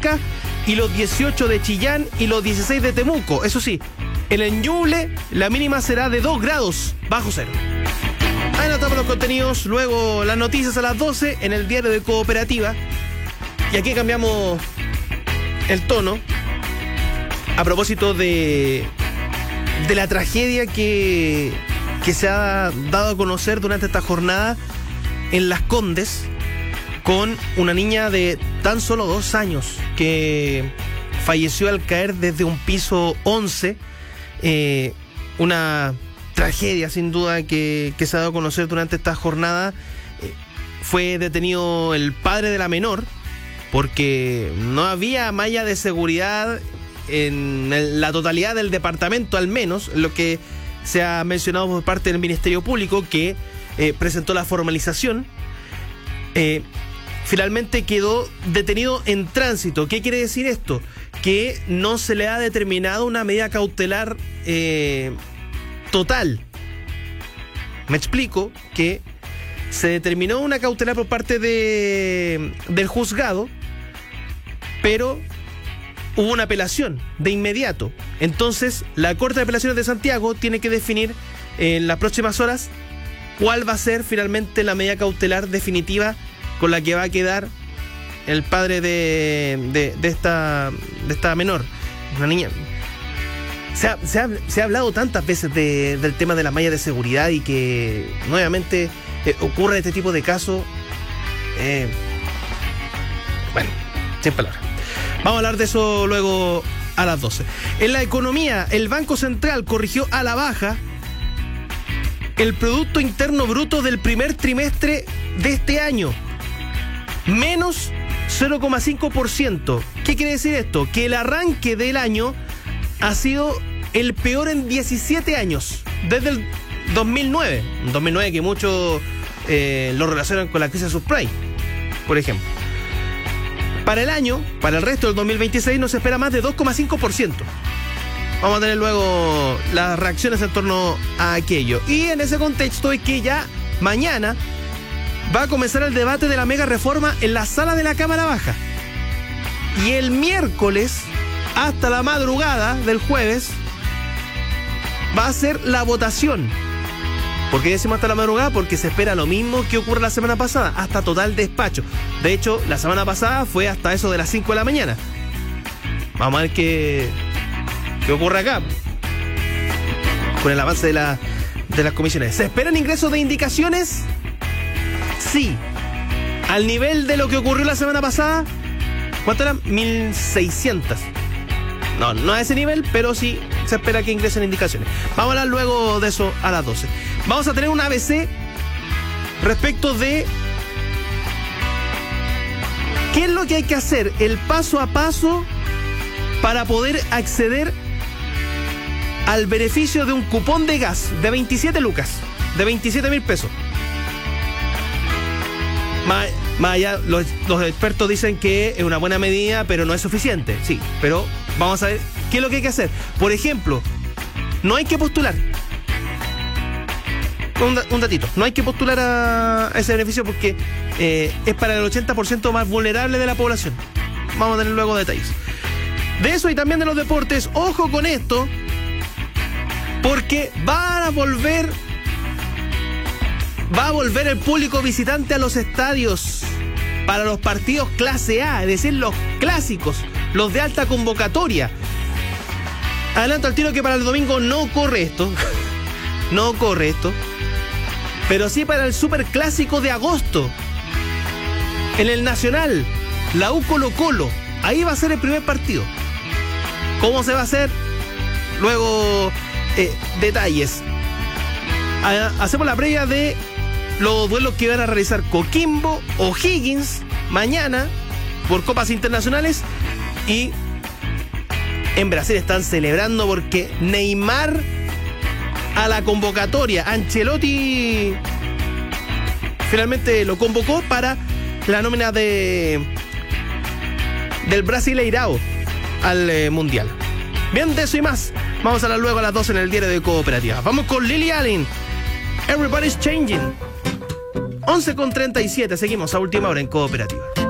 Talca y los 18 de Chillán y los 16 de Temuco. Eso sí, en el Ñuble la mínima será de 2 grados bajo cero. Ahí anotamos los contenidos, luego las noticias a las 12 en el diario de Cooperativa. Y aquí cambiamos el tono a propósito de la tragedia que se ha dado a conocer durante esta jornada en Las Condes con una niña de tan solo 2 años que falleció al caer desde un piso 11. Una tragedia sin duda que se ha dado a conocer durante esta jornada. Fue detenido el padre de la menor porque no había malla de seguridad en la totalidad del departamento, al menos lo que se ha mencionado por parte del Ministerio Público, que presentó la formalización. Finalmente quedó detenido en tránsito. ¿Qué quiere decir esto? Que no se le ha determinado una medida cautelar total. Me explico, que se determinó una cautelar por parte del juzgado, pero hubo una apelación de inmediato. Entonces, la Corte de Apelaciones de Santiago tiene que definir en las próximas horas cuál va a ser finalmente la medida cautelar definitiva con la que va a quedar el padre de esta menor, una niña. Se ha hablado tantas veces del tema de la malla de seguridad y que nuevamente ocurre este tipo de casos. Bueno, sin palabras. Vamos a hablar de eso luego a las 12. En la economía, el Banco Central corrigió a la baja el Producto Interno Bruto del primer trimestre de este año. Menos 0,5%. ¿Qué quiere decir esto? Que el arranque del año ha sido el peor en 17 años, desde el 2009. 2009 que muchos lo relacionan con la crisis subprime, por ejemplo. Para el año, para el resto del 2026, no se espera más de 2,5%. Vamos a tener luego las reacciones en torno a aquello. Y en ese contexto es que ya mañana va a comenzar el debate de la mega reforma en la sala de la Cámara Baja. Y el miércoles, hasta la madrugada del jueves, va a ser la votación. ¿Por qué decimos hasta la madrugada? Porque se espera lo mismo que ocurre la semana pasada, hasta total despacho. De hecho, la semana pasada fue hasta eso de las 5 de la mañana. Vamos a ver qué ocurre acá con el avance de las comisiones. ¿Se esperan ingresos de indicaciones? Sí. Al nivel de lo que ocurrió la semana pasada, ¿cuánto eran? 1.600. No a ese nivel, pero sí se espera que ingresen indicaciones. Vamos a hablar luego de eso a las 12. Vamos a tener un ABC respecto de qué es lo que hay que hacer, el paso a paso para poder acceder al beneficio de un cupón de gas de 27 lucas, de 27.000 pesos. Más allá, los expertos dicen que es una buena medida, pero no es suficiente. Sí, pero vamos a ver qué es lo que hay que hacer. Por ejemplo, no hay que postular. Un datito. No hay que postular a ese beneficio porque es para el 80% más vulnerable de la población. Vamos a tener luego detalles de eso y también de los deportes. Ojo con esto, porque va a volver el público visitante a los estadios para los partidos clase A, es decir, los clásicos, los de alta convocatoria. Adelanto al tiro que para el domingo no ocurre esto. No ocurre esto. Pero sí para el superclásico de agosto. En el Nacional, la U Colo-Colo. Ahí va a ser el primer partido. ¿Cómo se va a hacer? Luego, detalles. Hacemos la previa de los duelos que van a realizar Coquimbo, O'Higgins, mañana, por copas internacionales. Y en Brasil están celebrando porque Neymar a la convocatoria. Ancelotti finalmente lo convocó para la nómina del Brasileirao al Mundial. Bien, de eso y más vamos a hablar luego a las 12 en el diario de Cooperativa. Vamos con Lily Allen, Everybody's Changing. 11:37, seguimos a última hora en Cooperativa.